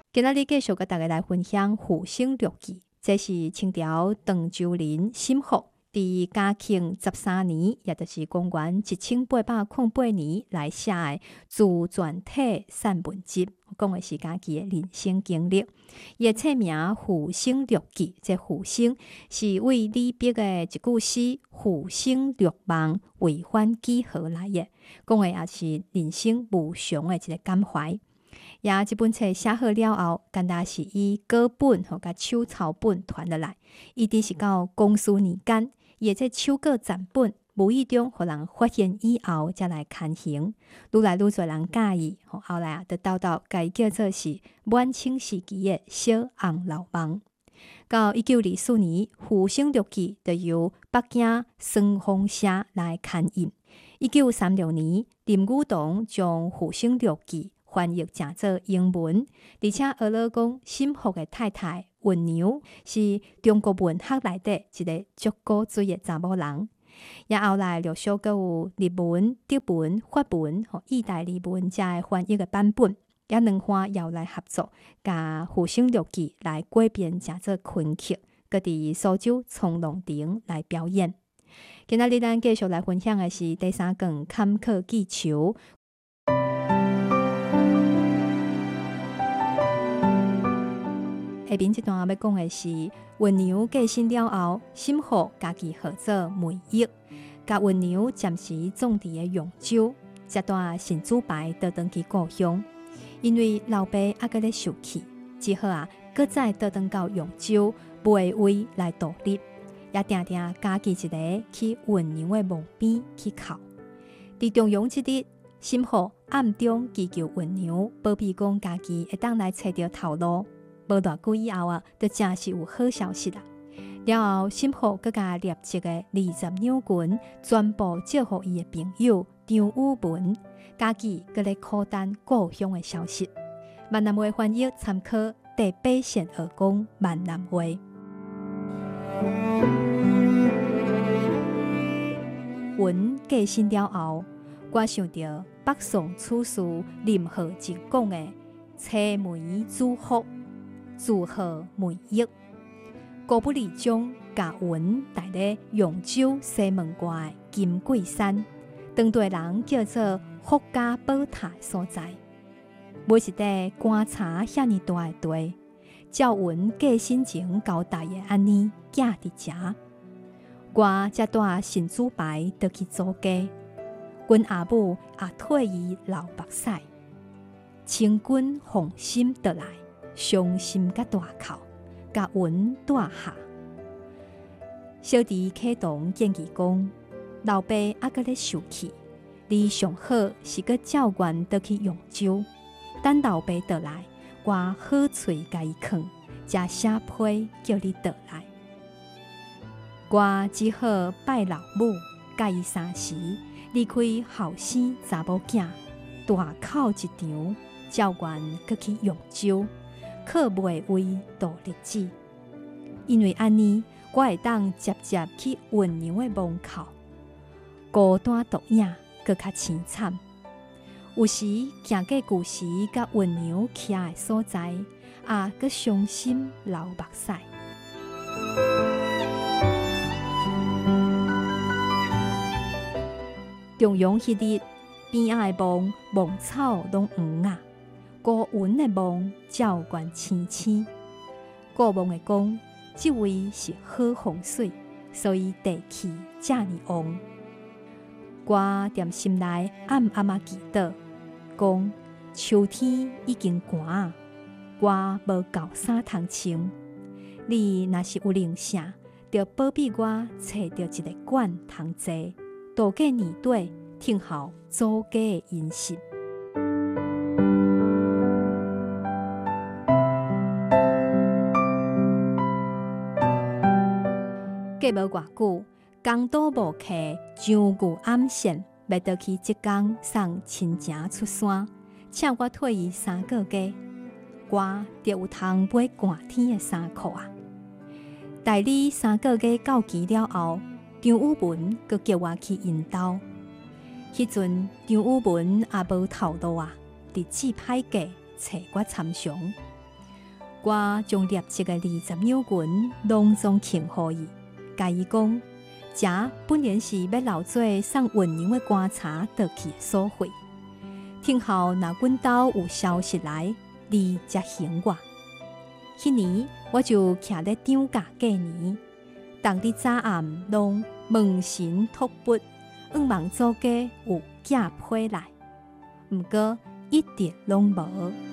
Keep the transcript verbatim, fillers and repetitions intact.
今仔日继续甲大家来分享《傅生六记》，这是清朝唐州人沈复伫嘉庆十三年，也就是公元一千八百零八年来写的自传体散文集，讲的是家己的人生经历。伊的册名《傅生六记》，这傅生是为李白的一句诗“傅生六梦，为欢几何”来的，讲的也是人生无常的一个感怀。也即本册写好了后，简单是以稿本和甲手抄本传落来，一直是到公司年间，伊的这手稿残本无意中互人发现以后，才来刊行。愈来愈侪人介意，后来啊，就斗斗甲伊叫做是晚清时期的小红楼梦。到一九二四年，《傅生六记》就由北京双峰社来刊印。一九三六年，林语堂将《傅生六记》翻译成做英文，而且学了讲沈复的太太芸娘是中国文学内底一个足古锥的查某人。也后来陆续阁有日文、德文、法文和意大利文这的翻译的版本，也两方也来合作，甲《傅生六记》来改编成做昆曲，搁伫苏州冲浪亭来表演。今仔日咱继续来分享的是第三讲坎坷记仇。下面这段要讲的是，芸娘过身了后，沈复家己号做梅益，甲芸娘暂时葬伫的扬州。这段神主牌倒转去故乡，因为老爸还搁咧受气，只好啊，搁再倒转到扬州陪位来度日，也定定家己一个去芸娘的墓边去哭。伫重阳这日，沈复暗中祈求芸娘保庇讲家己会当来找到头路。无偌久以后啊，就真是有好消息啦。了后，沈复佮甲列席的二十两群，全部借互伊的朋友张武文，家己佮咧苦等故乡的消息。闽南话翻译参考第八线学讲闽南话。文过身了后，我想到北宋处士林浩一讲的“车梅主福”。自号梅益，古不里中甲文带咧扬州西门外金桂山，当地人叫做福家宝塔所在。每一块观察遐尼大的地，照文过身前交代的安尼寄伫遮。我才带神主牌倒去祖家，阮阿母也退伊流目屎，清君放心倒来。伤心甲大哭，甲文带下。小弟启动建议讲，老爸还搁咧受气，你上好是搁照阮倒去扬州，等老爸倒来，我好喙甲伊囥，才写批叫你倒来。我只好拜老母，甲伊三时，离开后生查某囝，大哭一场，照阮搁去扬州。靠卖位度日子，因为安尼，我会当接接去芸娘的墓口，孤单独影，搁较凄惨。有时行过旧时甲芸娘徛的所在，也搁伤心流目屎。重阳迄日，边仔的墓墓草拢黄啊。孤云的梦照管青青，故梦的讲，这位是好风水，所以地气这么旺。我踮心内暗暗啊祈祷，讲秋天已经寒，我无够衫通穿。你若是有灵性，就保庇我找到一个馆通坐，度过年底，听候祖家的音信。过无偌久，江都无客，上古暗线，要倒去浙江送亲情出山，请我退伊三个月，我就有通买寒天的衫裤啊。待你三个月到期了后，张武文佮叫我去因兜。迄阵张武文也无头路啊，日子歹过，找我参详。 我将列册的二十鸟群隆重庆贺伊，甲伊讲，这本然是要留做送运营的观察倒去的所会。听候若阮兜有消息来，你才醒我。迄年我就徛咧张家过年，当日早暗拢问神托钵，愿望祖家有寄批来，毋过一直拢无。